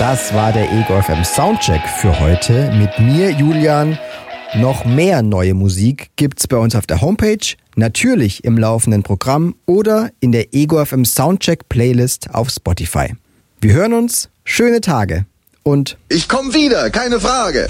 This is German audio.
Das war der Ego FM Soundcheck für heute mit mir, Julian. Noch mehr neue Musik gibt's bei uns auf der Homepage, natürlich im laufenden Programm oder in der Ego FM Soundcheck Playlist auf Spotify. Wir hören uns, schöne Tage und ich komm wieder, keine Frage.